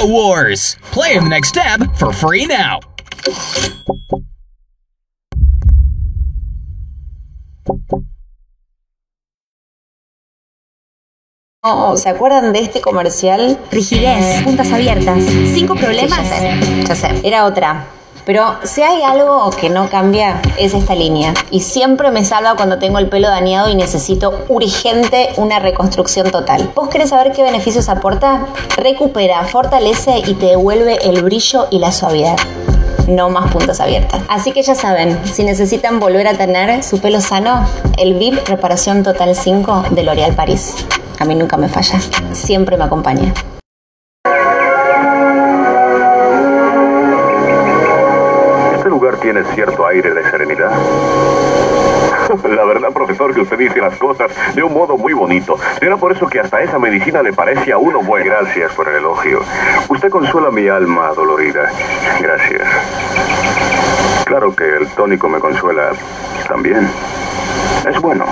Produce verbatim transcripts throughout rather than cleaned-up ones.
Hero Wars. Play in the next tab for free now. Oh, ¿se acuerdan de este comercial? Rigidez, puntas abiertas, cinco problemas. Sí, ya sé, ya sé, era otra. Pero si hay algo que no cambia, es esta línea. Y siempre me salva cuando tengo el pelo dañado y necesito urgente una reconstrucción total. ¿Vos querés saber qué beneficios aporta? Recupera, fortalece y te devuelve el brillo y la suavidad. No más puntas abiertas. Así que ya saben, si necesitan volver a tener su pelo sano, el V I P Reparación Total cinco de L'Oréal Paris. A mí nunca me falla, siempre me acompaña. Este lugar tiene cierto aire de serenidad. La verdad, profesor, que usted dice las cosas de un modo muy bonito. Era por eso que hasta esa medicina le parece a uno buena. Gracias por el elogio. Usted consuela mi alma dolorida. Gracias. Claro que el tónico me consuela también. Es bueno.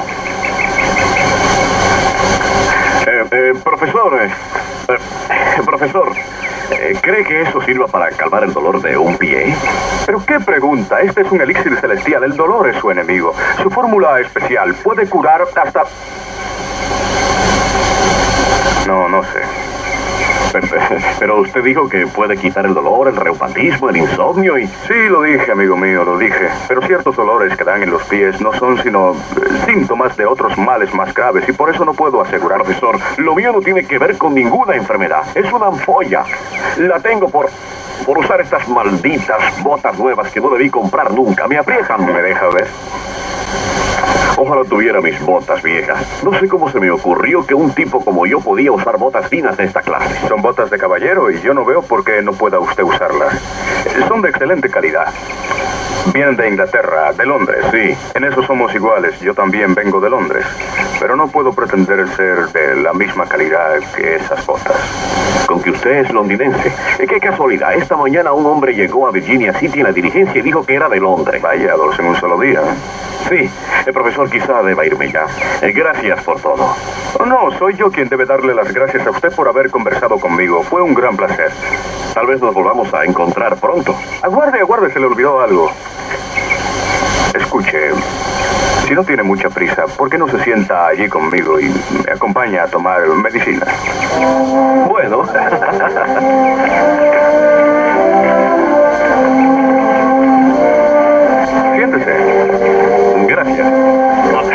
Eh, eh, profesor, eh, eh, profesor, eh, ¿cree que eso sirva para calmar el dolor de un pie? ¿Pero qué pregunta? Este es un elixir celestial, el dolor es su enemigo. Su fórmula especial puede curar hasta... No, no sé. Pero usted dijo que puede quitar el dolor, el reumatismo, el insomnio y... Sí, lo dije, amigo mío, lo dije. Pero ciertos dolores que dan en los pies no son sino síntomas de otros males más graves y por eso no puedo asegurar, profesor. Lo mío no tiene que ver con ninguna enfermedad. Es una ampolla. La tengo por... por usar estas malditas botas nuevas que no debí comprar nunca. Me aprietan, ¿me deja ver? Ojalá tuviera mis botas viejas. No sé cómo se me ocurrió que un tipo como yo podía usar botas finas de esta clase. Son botas de caballero y yo no veo por qué no pueda usted usarlas. Son de excelente calidad. Vienen de Inglaterra, de Londres, sí. En eso somos iguales. Yo también vengo de Londres. Pero no puedo pretender ser de la misma calidad que esas botas. Con que usted es londinense. ¡Qué casualidad! Esta mañana un hombre llegó a Virginia City en la diligencia y dijo que era de Londres. Vaya, dos en un solo día. Sí, el profesor quizá deba irme ya. Gracias por todo. No, soy yo quien debe darle las gracias a usted por haber conversado conmigo. Fue un gran placer. Tal vez nos volvamos a encontrar pronto. Aguarde, aguarde, se le olvidó algo. Escuche, si no tiene mucha prisa, ¿por qué no se sienta allí conmigo y me acompaña a tomar medicina? Bueno.